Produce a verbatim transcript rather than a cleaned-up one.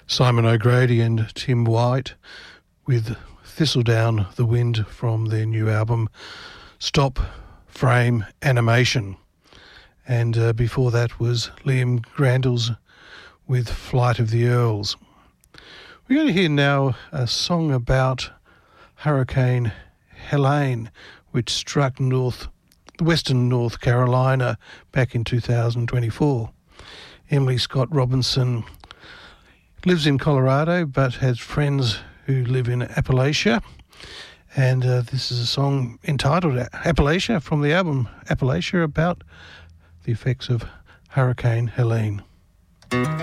Simon O'Grady and Tim White with Thistledown the Wind from their new album Stop Frame Animation. And uh, before that was Liam Grandles with Flight of the Earls. We're going to hear now a song about Hurricane Helene, which struck north, western North Carolina back in two thousand twenty-four. Emily Scott Robinson lives in Colorado but has friends who live in Appalachia, and uh, this is a song entitled Appalachia from the album Appalachia about the effects of Hurricane Helene.